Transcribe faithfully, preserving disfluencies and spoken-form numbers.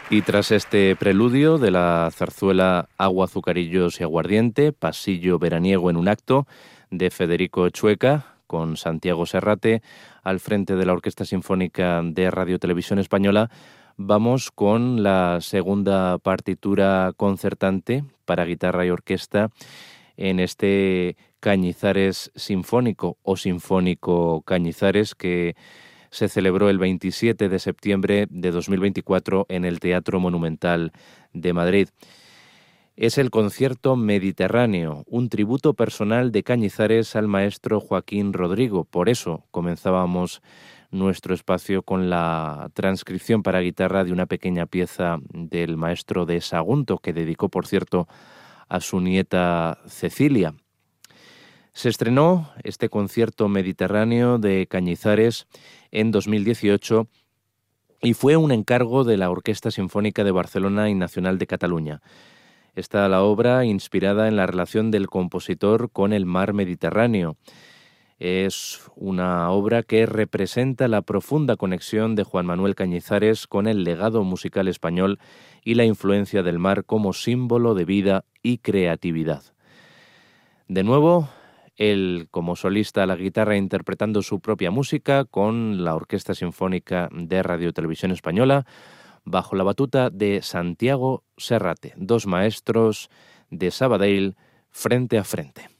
Y tras este preludio de la zarzuela Agua, azucarillos y aguardiente, pasillo veraniego en un acto, de Federico Chueca, con Santiago Serrate, al frente de la Orquesta Sinfónica de Radio Televisión Española, vamos con la segunda partitura concertante para guitarra y orquesta en este Cañizares Sinfónico o Sinfónico Cañizares que se celebró el veintisiete de septiembre de dos mil veinticuatro en el Teatro Monumental de Madrid. Es el concierto Mediterráneo, un tributo personal de Cañizares al maestro Joaquín Rodrigo. Por eso comenzábamos nuestro espacio con la transcripción para guitarra de una pequeña pieza del maestro de Sagunto, que dedicó, por cierto, a su nieta Cecilia. Se estrenó este concierto Mediterráneo de Cañizares en dos mil dieciocho y fue un encargo de la Orquesta Sinfónica de Barcelona y Nacional de Cataluña. Está la obra inspirada en la relación del compositor con el mar Mediterráneo. Es una obra que representa la profunda conexión de Juan Manuel Cañizares con el legado musical español y la influencia del mar como símbolo de vida y creatividad. De nuevo, él como solista a la guitarra interpretando su propia música con la Orquesta Sinfónica de Radio Televisión Española, bajo la batuta de Santiago Serrate, dos maestros de Sabadell frente a frente.